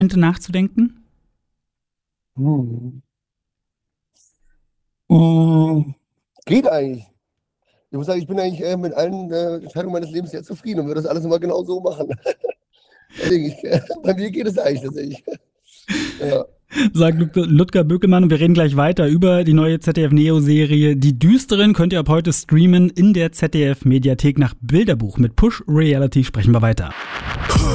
nachzudenken? Hm. Geht eigentlich. Ich muss sagen, ich bin eigentlich mit allen Entscheidungen meines Lebens sehr zufrieden und würde das alles immer genau so machen. Deswegen, bei mir geht es eigentlich tatsächlich. Ja. Sagt Ludger Böckelmann. Und wir reden gleich weiter über die neue ZDF-Neo-Serie Die Düsteren. Könnt ihr ab heute streamen in der ZDF-Mediathek. Nach Bilderbuch mit Push Reality sprechen wir weiter.